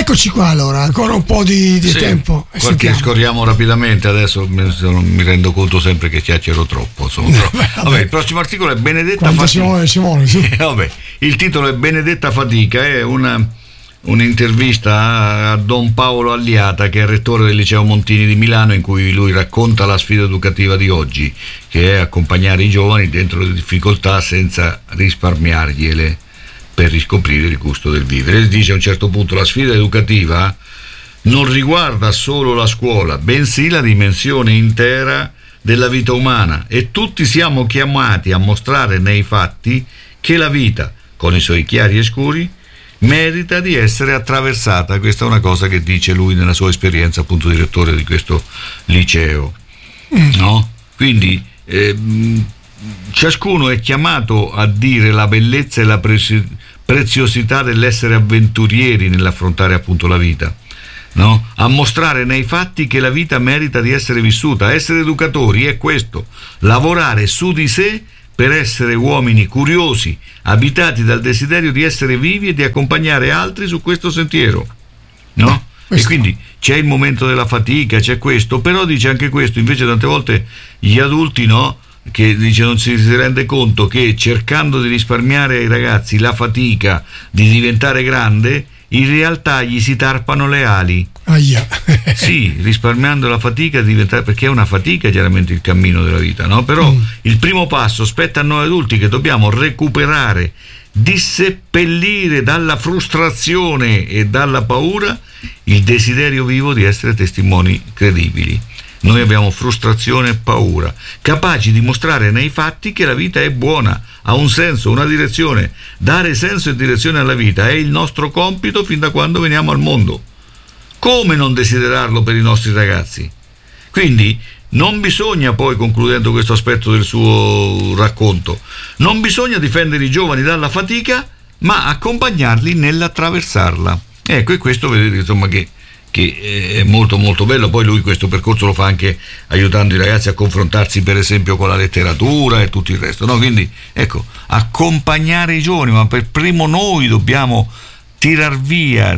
Eccoci qua allora, ancora un po' di tempo. Qualche scorriamo rapidamente, adesso mi rendo conto sempre che chiacchiero troppo. Vabbè, il prossimo articolo è Benedetta Fatica. Simone, sì. Vabbè, il titolo è Benedetta Fatica, è un'intervista a Don Paolo Alliata, che è rettore del Liceo Montini di Milano, in cui lui racconta la sfida educativa di oggi, che è accompagnare i giovani dentro le difficoltà senza risparmiargliele per riscoprire il gusto del vivere. Dice a un certo punto: la sfida educativa non riguarda solo la scuola, bensì la dimensione intera della vita umana, e tutti siamo chiamati a mostrare nei fatti che la vita, con i suoi chiari e scuri, merita di essere attraversata. Questa è una cosa che dice lui nella sua esperienza, appunto, direttore di questo liceo, no? Quindi ciascuno è chiamato a dire la bellezza e la preziosità dell'essere avventurieri nell'affrontare appunto la vita, no? A mostrare nei fatti che la vita merita di essere vissuta. Essere educatori è questo: lavorare su di sé per essere uomini curiosi, abitati dal desiderio di essere vivi e di accompagnare altri su questo sentiero, no? E quindi c'è il momento della fatica, c'è questo, però dice anche questo, invece tante volte gli adulti, no, che dice non si rende conto che cercando di risparmiare ai ragazzi la fatica di diventare grande, in realtà gli si tarpano le ali. Sì, risparmiando la fatica di diventare, perché è una fatica chiaramente il cammino della vita, no? Però il primo passo spetta a noi adulti, che dobbiamo recuperare, disseppellire dalla frustrazione e dalla paura il desiderio vivo di essere testimoni credibili. Noi abbiamo frustrazione e paura, capaci di mostrare nei fatti che la vita è buona, ha un senso, una direzione. Dare senso e direzione alla vita è il nostro compito fin da quando veniamo al mondo. Come non desiderarlo per i nostri ragazzi? Quindi non bisogna, poi, concludendo questo aspetto del suo racconto, non bisogna difendere i giovani dalla fatica, ma accompagnarli nell'attraversarla. Ecco, e questo vedete, insomma, che è molto molto bello. Poi lui questo percorso lo fa anche aiutando i ragazzi a confrontarsi, per esempio, con la letteratura e tutto il resto, no? Quindi ecco, accompagnare i giovani, ma per primo noi dobbiamo tirar via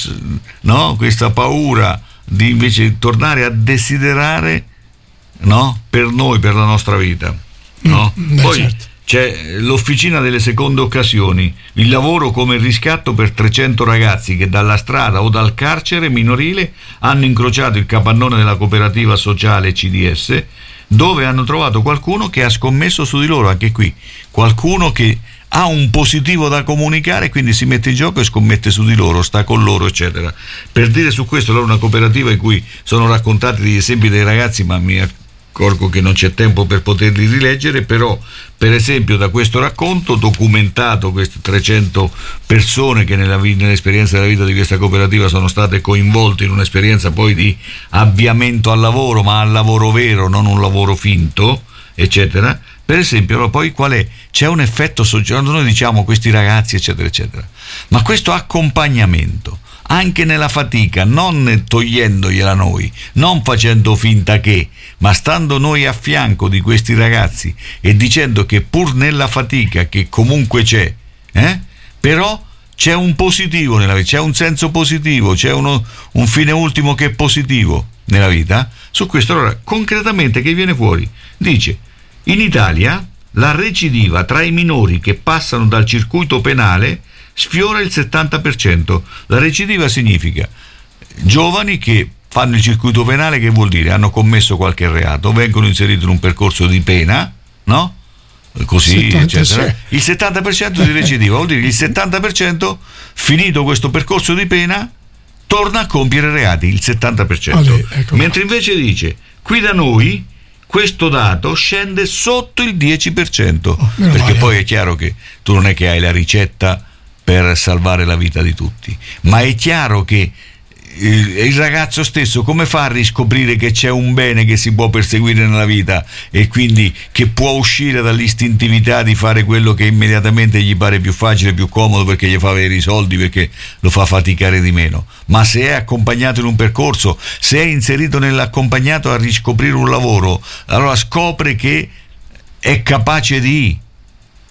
no, questa paura di invece tornare a desiderare, no, per noi, per la nostra vita, no? Poi certo, c'è l'officina delle seconde occasioni, il lavoro come riscatto per 300 ragazzi che dalla strada o dal carcere minorile hanno incrociato il capannone della cooperativa sociale CDS, dove hanno trovato qualcuno che ha scommesso su di loro. Anche qui qualcuno che ha un positivo da comunicare, quindi si mette in gioco e scommette su di loro, sta con loro, eccetera. Per dire su questo, allora, una cooperativa in cui sono raccontati degli esempi dei ragazzi, ma mi accorgo che non c'è tempo per poterli rileggere, però per esempio da questo racconto documentato, queste 300 persone che nell'esperienza della vita di questa cooperativa sono state coinvolte in un'esperienza poi di avviamento al lavoro, ma al lavoro vero, non un lavoro finto, eccetera. Per esempio, poi qual è? C'è un effetto sociale, noi diciamo questi ragazzi, eccetera, eccetera, ma questo accompagnamento anche nella fatica, non togliendogliela noi, non facendo finta che, ma stando noi a fianco di questi ragazzi e dicendo che pur nella fatica, che comunque c'è, però c'è un positivo nella vita, c'è un senso positivo, c'è un fine ultimo che è positivo nella vita. Su questo, allora, concretamente, che viene fuori? Dice: in Italia la recidiva tra i minori che passano dal circuito penale sfiora il 70%. La recidiva significa giovani che fanno il circuito penale, che vuol dire hanno commesso qualche reato, vengono inseriti in un percorso di pena, no? Così, 70, eccetera. Il 70% di recidiva vuol dire che il 70%, finito questo percorso di pena, torna a compiere reati, il 70%. Ecco. Mentre invece dice, qui da noi questo dato scende sotto il 10%, perché poi è chiaro che tu non è che hai la ricetta per salvare la vita di tutti, ma è chiaro che il ragazzo stesso come fa a riscoprire che c'è un bene che si può perseguire nella vita e quindi che può uscire dall'istintività di fare quello che immediatamente gli pare più facile, più comodo, perché gli fa avere i soldi, perché lo fa faticare di meno? Ma se è accompagnato in un percorso, se è inserito nell'accompagnato a riscoprire un lavoro, allora scopre che è capace di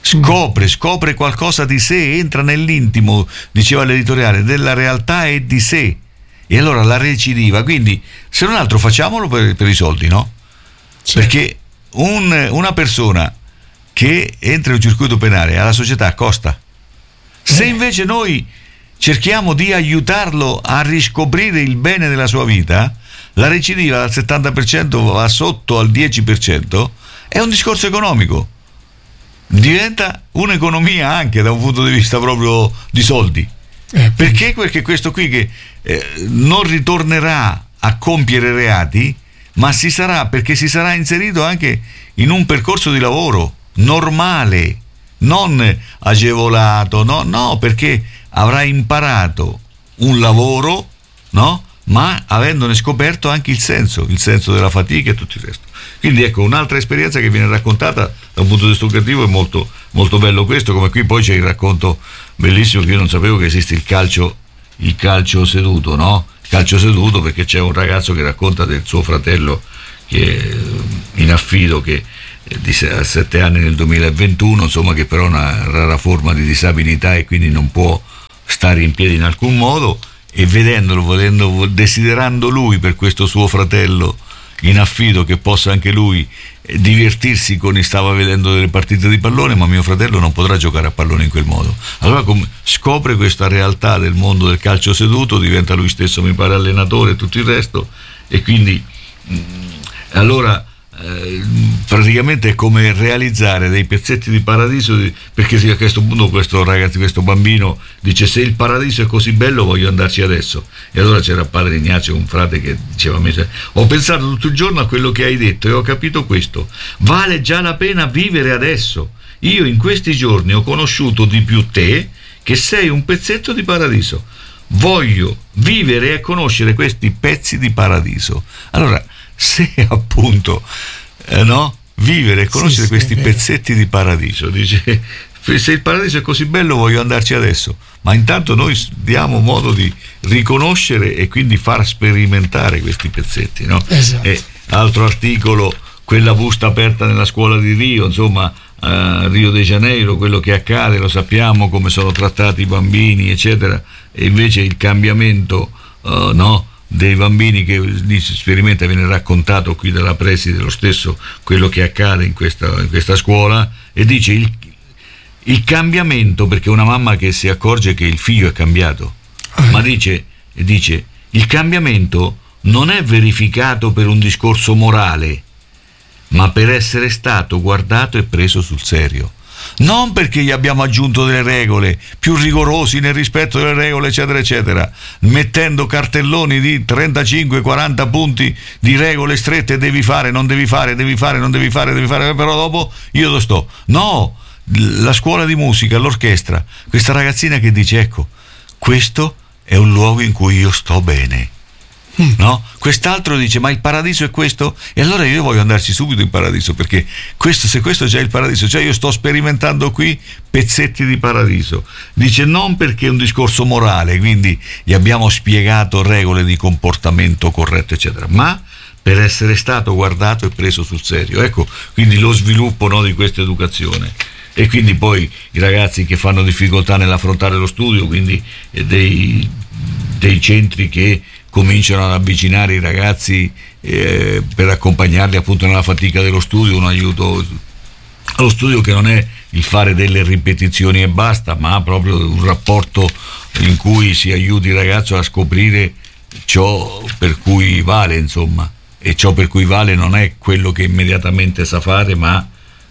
scopre qualcosa di sé, entra nell'intimo, diceva l'editoriale, della realtà e di sé, e allora la recidiva. Quindi se non altro facciamolo per i soldi, no? Sì. Perché una persona che entra in un circuito penale alla società costa. Se invece noi cerchiamo di aiutarlo a riscoprire il bene della sua vita, la recidiva dal 70% va sotto al 10%, è un discorso economico, diventa un'economia anche da un punto di vista proprio di soldi. Perché questo qui che non ritornerà a compiere reati, ma si sarà inserito anche in un percorso di lavoro normale, non agevolato, no, perché avrà imparato un lavoro, no? Ma avendone scoperto anche il senso della fatica e tutto il resto. Quindi ecco, un'altra esperienza che viene raccontata da un punto di vista educativo, è molto, molto bello questo, come qui poi c'è il racconto bellissimo, che io non sapevo che esiste il calcio seduto, no? Il calcio seduto, perché c'è un ragazzo che racconta del suo fratello che è in affido, che di 7 anni nel 2021, insomma, che però ha una rara forma di disabilità e quindi non può stare in piedi in alcun modo, e vedendolo, desiderando lui per questo suo fratello in affido che possa anche lui divertirsi stava vedendo delle partite di pallone, ma mio fratello non potrà giocare a pallone in quel modo. Allora scopre questa realtà del mondo del calcio seduto, diventa lui stesso, mi pare, allenatore e tutto il resto, e quindi allora praticamente è come realizzare dei pezzetti di paradiso, perché a questo punto questo bambino dice: se il paradiso è così bello voglio andarci adesso. E allora c'era padre Ignazio, un frate, che diceva a me: ho pensato tutto il giorno a quello che hai detto e ho capito questo, vale già la pena vivere adesso. Io in questi giorni ho conosciuto di più te, che sei un pezzetto di paradiso. Voglio vivere e conoscere questi pezzi di paradiso. Allora, se appunto vivere e conoscere questi pezzetti di paradiso, dice: se il paradiso è così bello voglio andarci adesso, ma intanto noi diamo modo di riconoscere e quindi far sperimentare questi pezzetti, no? Esatto. E altro articolo, quella busta aperta nella scuola di Rio, insomma, a Rio de Janeiro, quello che accade lo sappiamo, come sono trattati i bambini eccetera, e invece il cambiamento dei bambini che si sperimenta, viene raccontato qui dalla preside lo stesso quello che accade in questa scuola, e dice il cambiamento, perché una mamma che si accorge che il figlio è cambiato, ma dice il cambiamento non è verificato per un discorso morale, ma per essere stato guardato e preso sul serio. Non perché gli abbiamo aggiunto delle regole più rigorosi nel rispetto delle regole eccetera eccetera, mettendo cartelloni di 35-40 punti di regole strette: devi fare, non devi fare, devi fare, non devi fare, però dopo io lo sto. No, la scuola di musica, l'orchestra, questa ragazzina che dice: ecco, questo è un luogo in cui io sto bene, no? Quest'altro dice: ma il paradiso è questo? E allora io voglio andarci subito in paradiso, perché se questo già è il paradiso, cioè io sto sperimentando qui pezzetti di paradiso. Dice: non perché è un discorso morale, quindi gli abbiamo spiegato regole di comportamento corretto eccetera, ma per essere stato guardato e preso sul serio. Ecco quindi lo sviluppo, di questa educazione. E quindi poi i ragazzi che fanno difficoltà nell'affrontare lo studio, quindi dei centri che cominciano ad avvicinare i ragazzi per accompagnarli appunto nella fatica dello studio, un aiuto allo studio che non è il fare delle ripetizioni e basta, ma proprio un rapporto in cui si aiuti il ragazzo a scoprire ciò per cui vale, insomma, e ciò per cui vale non è quello che immediatamente sa fare, ma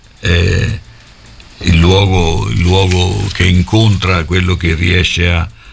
il luogo che incontra quello che riesce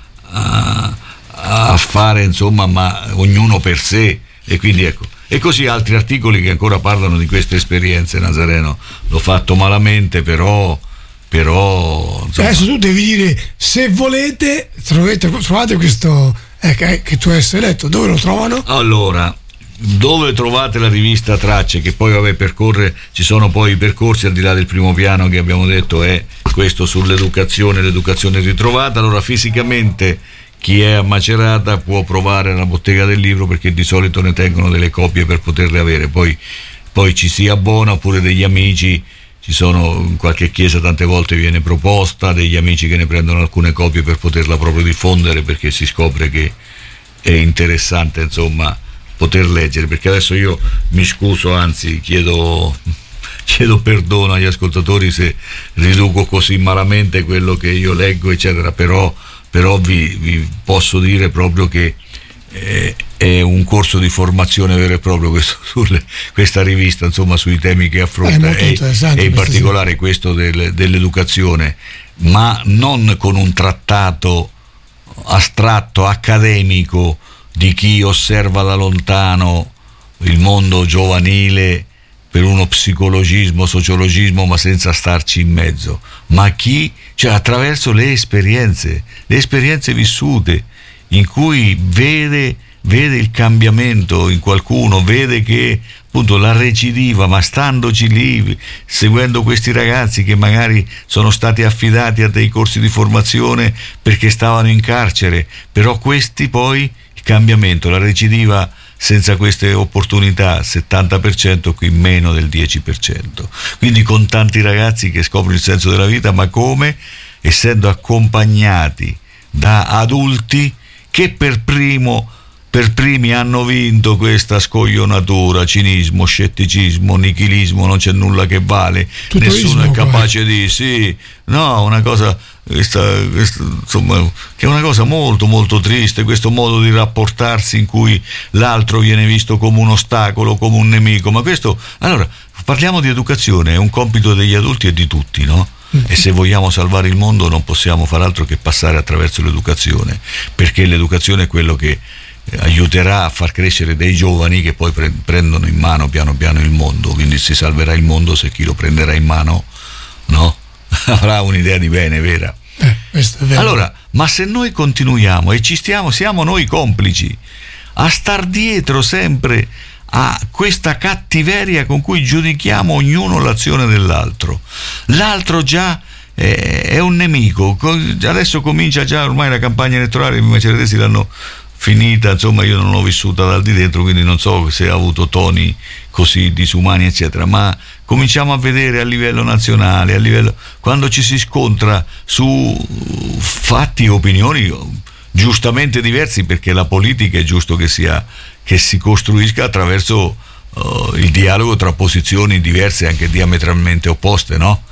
a fare, insomma, ma ognuno per sé. E quindi ecco, e così altri articoli che ancora parlano di queste esperienze. Nazareno, l'ho fatto malamente, però insomma. Adesso tu devi dire: se volete trovate questo che tu hai letto, dove lo trovano? Allora, dove trovate la rivista Tracce, che poi percorre, ci sono poi i percorsi al di là del primo piano che abbiamo detto è questo sull'educazione, l'educazione ritrovata. Allora, fisicamente chi è a Macerata può provare la bottega del libro, perché di solito ne tengono delle copie per poterle avere, poi ci si abbona, oppure degli amici ci sono in qualche chiesa tante volte viene proposta, degli amici che ne prendono alcune copie per poterla proprio diffondere, perché si scopre che è interessante, insomma, poter leggere. Perché adesso io mi scuso, anzi chiedo perdono agli ascoltatori se riduco così malamente quello che io leggo, eccetera, però vi posso dire proprio che è un corso di formazione vero e proprio questa rivista, insomma, sui temi che affronta, e in particolare questo dell'educazione, ma non con un trattato astratto, accademico, di chi osserva da lontano il mondo giovanile per uno psicologismo, sociologismo, ma senza starci in mezzo, ma cioè attraverso le esperienze vissute, in cui vede il cambiamento in qualcuno, vede che appunto la recidiva, ma standoci lì, seguendo questi ragazzi che magari sono stati affidati a dei corsi di formazione perché stavano in carcere, però questi poi, il cambiamento, la recidiva senza queste opportunità, 70%, qui meno del 10%. Quindi con tanti ragazzi che scoprono il senso della vita, ma come? Essendo accompagnati da adulti che per primi hanno vinto questa scoglionatura, cinismo, scetticismo, nichilismo, non c'è nulla che vale, nessuno è capace di una cosa insomma, che è una cosa molto molto triste, questo modo di rapportarsi in cui l'altro viene visto come un ostacolo, come un nemico. Ma questo, allora, parliamo di educazione, è un compito degli adulti e di tutti, no? E se vogliamo salvare il mondo non possiamo far altro che passare attraverso l'educazione, perché l'educazione è quello che aiuterà a far crescere dei giovani che poi prendono in mano piano piano il mondo. Quindi si salverà il mondo se chi lo prenderà in mano, no? Avrà un'idea di bene vera. Questo è vero. Allora, ma se noi continuiamo e siamo noi complici a star dietro sempre a questa cattiveria con cui giudichiamo ognuno l'azione dell'altro, l'altro già è un nemico, adesso comincia già ormai la campagna elettorale, i macedesi l'hanno finita, insomma io non l'ho vissuta dal di dentro, quindi non so se ha avuto toni così disumani eccetera, ma cominciamo a vedere a livello nazionale, quando ci si scontra su fatti e opinioni giustamente diversi, perché la politica è giusto che si costruisca attraverso il dialogo tra posizioni diverse, anche diametralmente opposte, no?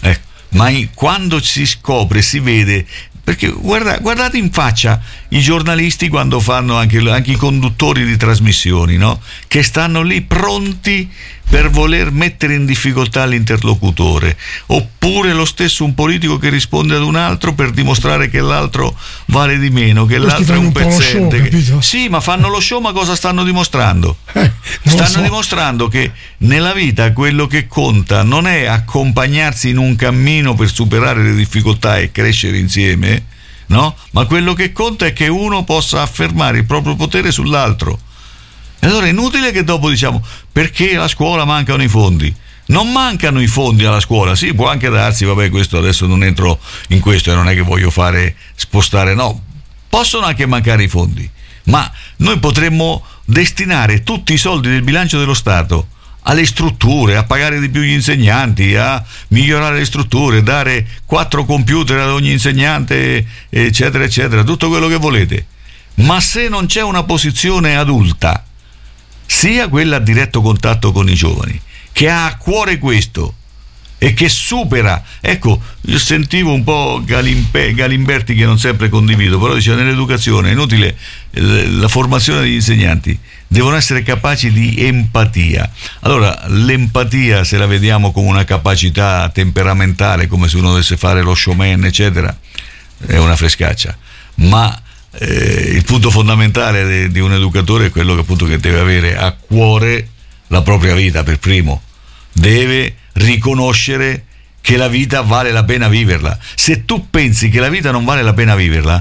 Ma quando si scopre, si vede, perché guardate in faccia i giornalisti quando fanno anche i conduttori di trasmissioni, no? Che stanno lì pronti per voler mettere in difficoltà l'interlocutore, oppure lo stesso un politico che risponde ad un altro per dimostrare che l'altro vale di meno, che questi l'altro è un pezzente. Show, sì, ma fanno lo show, ma cosa stanno dimostrando? Dimostrando che nella vita quello che conta non è accompagnarsi in un cammino per superare le difficoltà e crescere insieme, no? Ma quello che conta è che uno possa affermare il proprio potere sull'altro. E allora è inutile che dopo diciamo perché alla scuola mancano i fondi. Non mancano i fondi alla scuola, sì, può anche darsi, vabbè, questo adesso non entro in questo e non è che voglio fare spostare, no, possono anche mancare i fondi, ma noi potremmo destinare tutti i soldi del bilancio dello Stato alle strutture, a pagare di più gli insegnanti, a migliorare le strutture, dare 4 computer ad ogni insegnante, eccetera eccetera, tutto quello che volete. Ma se non c'è una posizione adulta, sia quella a diretto contatto con i giovani, che ha a cuore questo e che supera, ecco, io sentivo un po' Galimberti, che non sempre condivido, però diceva nell'educazione è inutile la formazione degli insegnanti, devono essere capaci di empatia. Allora l'empatia, se la vediamo come una capacità temperamentale, come se uno dovesse fare lo showman eccetera, è una frescaccia, ma il punto fondamentale di un educatore è quello che appunto che deve avere a cuore la propria vita per primo, deve riconoscere che la vita vale la pena viverla. Se tu pensi che la vita non vale la pena viverla,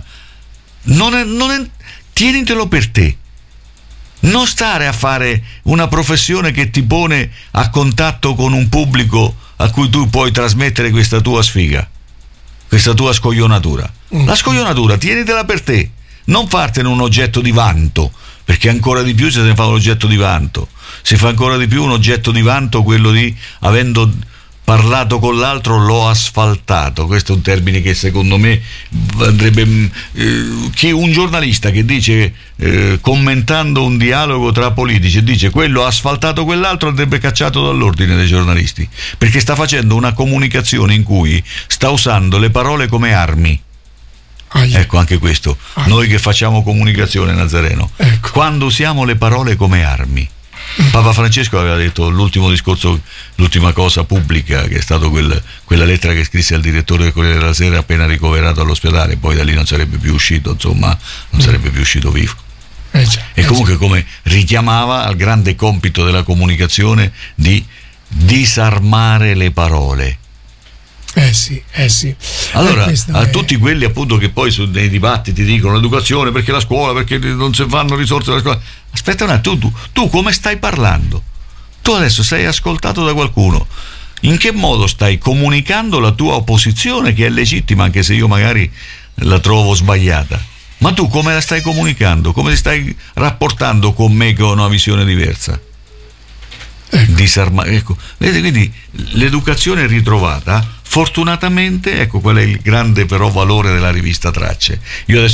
tienitelo per te, non stare a fare una professione che ti pone a contatto con un pubblico a cui tu puoi trasmettere questa tua sfiga, questa tua scoglionatura. La scoglionatura tienitela per te, non fartene un oggetto di vanto, perché ancora di più se ne fa un oggetto di vanto. Si fa ancora di più un oggetto di vanto quello di, avendo parlato con l'altro, l'ho asfaltato. Questo è un termine che secondo me andrebbe un giornalista che dice commentando un dialogo tra politici, dice quello ha asfaltato quell'altro, andrebbe cacciato dall'ordine dei giornalisti, perché sta facendo una comunicazione in cui sta usando le parole come armi. Ecco, anche questo, noi che facciamo comunicazione, Nazareno, ecco, quando usiamo le parole come armi. Papa Francesco aveva detto l'ultimo discorso, l'ultima cosa pubblica, che è stato quella lettera che scrisse al direttore del Corriere della Sera appena ricoverato all'ospedale, poi da lì non sarebbe più uscito, insomma, non sarebbe più uscito vivo. E comunque come richiamava al grande compito della comunicazione di disarmare le parole. Sì. Allora, a tutti quelli appunto che poi nei dibattiti dicono l'educazione, perché la scuola, perché non si fanno risorse alla scuola. Aspetta un attimo, tu come stai parlando? Tu adesso sei ascoltato da qualcuno. In che modo stai comunicando la tua opposizione, che è legittima, anche se io magari la trovo sbagliata? Ma tu come la stai comunicando? Come ti stai rapportando con me che ho una visione diversa? Ecco. Vedete, quindi l'educazione ritrovata, fortunatamente, ecco qual è il grande però valore della rivista Tracce. Io adesso